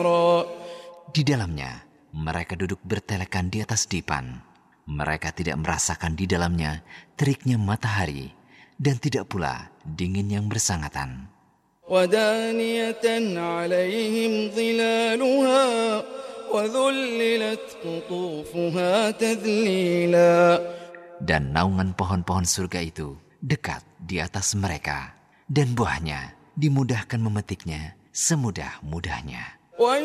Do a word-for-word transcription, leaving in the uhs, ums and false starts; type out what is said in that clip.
حسيرا. Di dalamnya, mereka duduk bertelekan di atas dipan. Mereka tidak merasakan di dalamnya teriknya matahari dan tidak pula dingin yang bersangatan. ودانية عليهم ظلالها وذللت قطوفها تذليلا. Dan naungan pohon-pohon surga itu dekat di atas mereka, dan buahnya dimudahkan memetiknya semudah-mudahnya.